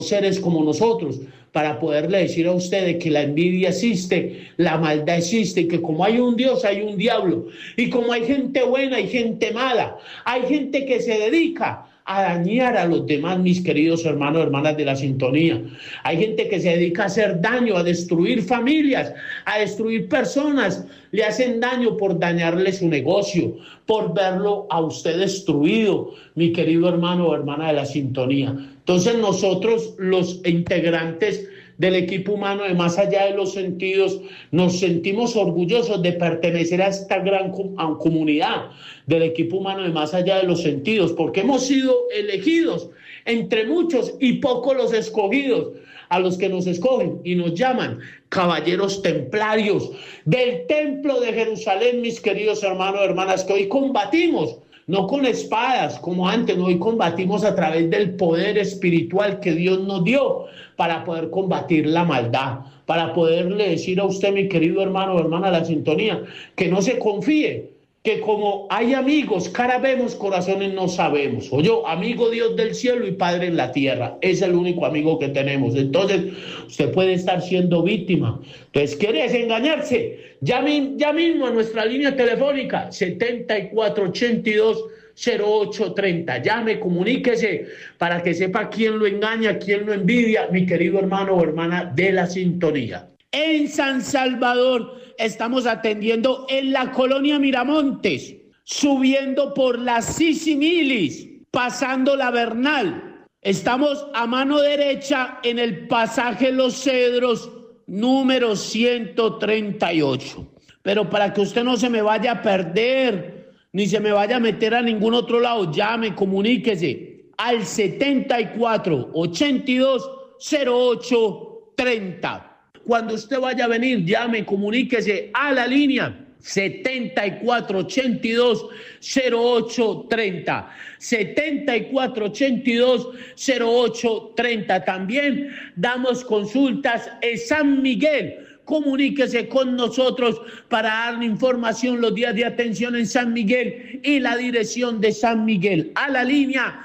seres como nosotros, para poderle decir a ustedes que la envidia existe, la maldad existe, y que como hay un Dios, hay un diablo, y como hay gente buena, hay gente mala, hay gente que se dedica a dañar a los demás, mis queridos hermanos, hermanas de la sintonía. Hay gente que se dedica a hacer daño, a destruir familias, a destruir personas. Le hacen daño por dañarle su negocio, por verlo a usted destruido, mi querido hermano o hermana de la sintonía. Entonces nosotros, los integrantes del equipo humano de Más Allá de los Sentidos, nos sentimos orgullosos de pertenecer a esta gran comunidad del equipo humano de Más Allá de los Sentidos, porque hemos sido elegidos entre muchos y pocos los escogidos, a los que nos escogen y nos llaman caballeros templarios del templo de Jerusalén, mis queridos hermanos y hermanas, que hoy combatimos no con espadas como antes, no, hoy combatimos a través del poder espiritual que Dios nos dio para poder combatir la maldad, para poderle decir a usted, mi querido hermano o hermana de la sintonía, que no se confíe, que como hay amigos, cara vemos, corazones no sabemos. Oye, amigo Dios del cielo y Padre en la tierra, es el único amigo que tenemos. Entonces, usted puede estar siendo víctima. Entonces, ¿quiere desengañarse? Ya mismo a nuestra línea telefónica, 7482-0830. Llame, comuníquese para que sepa quién lo engaña, quién lo envidia, mi querido hermano o hermana de la sintonía. En San Salvador estamos atendiendo en la colonia Miramontes, subiendo por la Sisimilis, pasando la Bernal. Estamos a mano derecha en el pasaje Los Cedros, número 138. Pero para que usted no se me vaya a perder, ni se me vaya a meter a ningún otro lado, llame, comuníquese al 7482-0830. Cuando usted vaya a venir, llame, comuníquese a la línea 7482-0830. 7482-0830. También damos consultas en San Miguel. Comuníquese con nosotros para darle información los días de atención en San Miguel y la dirección de San Miguel. A la línea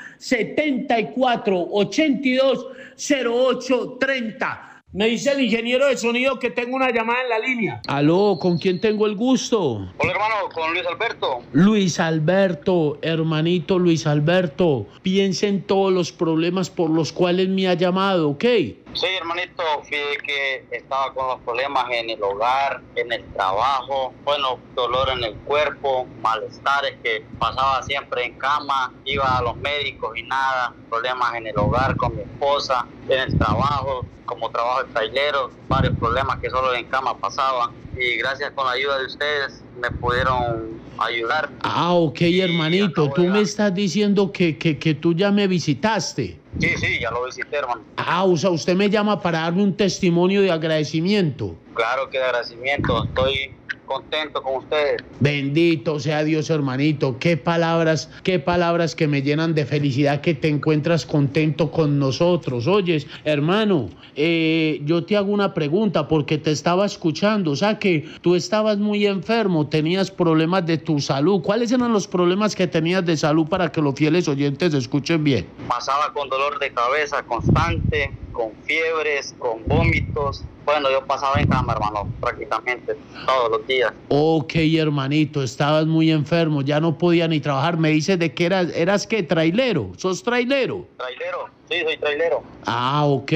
7482-0830. Me dice el ingeniero de sonido que tengo una llamada en la línea. Aló, ¿con quién tengo el gusto? Hola, hermano, con Luis Alberto. Luis Alberto, hermanito Luis Alberto, piensa en todos los problemas por los cuales me ha llamado, ¿ok? Sí, hermanito, fíjate que estaba con los problemas en el hogar, en el trabajo, bueno, dolor en el cuerpo, malestares que pasaba siempre en cama, iba a los médicos y nada, problemas en el hogar con mi esposa, en el trabajo, como trabajo de trailero, varios problemas que solo en cama pasaban, y gracias con la ayuda de ustedes me pudieron ayudar. Ah, ok, hermanito, tú me estás diciendo que tú ya me visitaste. Sí, ya lo visité, hermano. Ah, o sea, usted me llama para darme un testimonio de agradecimiento. Claro que de agradecimiento, estoy contento con ustedes. Bendito sea Dios, hermanito. Qué palabras que me llenan de felicidad que te encuentras contento con nosotros. Oyes, hermano, yo te hago una pregunta porque te estaba escuchando. O sea que tú estabas muy enfermo, tenías problemas de tu salud. ¿Cuáles eran los problemas que tenías de salud para que los fieles oyentes escuchen bien? Pasaba con dolor de cabeza constante, con fiebres, con vómitos. Bueno, yo pasaba en cama, hermano, prácticamente todos los días. Ok, hermanito, estabas muy enfermo, ya no podía ni trabajar. Me dices de que eras ¿qué? ¿Trailero? ¿Sos trailero? Trailero, sí, soy trailero. Ah, ok.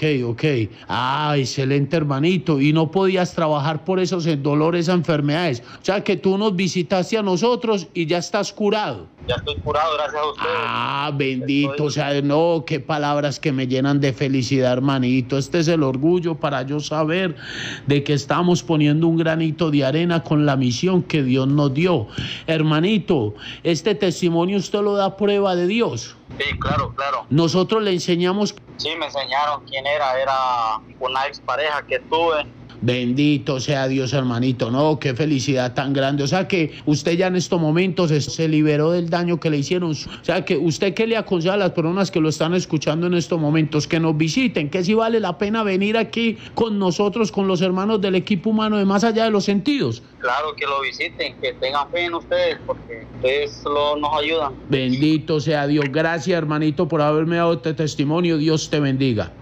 Ah, excelente, hermanito. Y no podías trabajar por esos dolores, esas enfermedades. O sea que tú nos visitaste a nosotros y ya estás curado. Ya estoy curado, gracias a ustedes. Ah, bendito, o sea, no, qué palabras que me llenan de felicidad, hermanito. Este es el orgullo para yo saber de que estamos poniendo un granito de arena con la misión que Dios nos dio. Hermanito, este testimonio usted lo da prueba de Dios. Sí, claro. Nosotros le enseñamos. Sí, me enseñaron quién era una expareja que tuve. Bendito sea Dios, hermanito. No, qué felicidad tan grande. O sea que usted ya en estos momentos se liberó del daño que le hicieron. O sea que usted, ¿qué le aconseja a las personas que lo están escuchando en estos momentos? Que nos visiten, que sí vale la pena venir aquí con nosotros, con los hermanos del equipo humano de Más Allá de los Sentidos. Claro que lo visiten, que tengan fe en ustedes, porque ustedes nos ayudan. Bendito sea Dios. Gracias, hermanito, por haberme dado este testimonio. Dios te bendiga.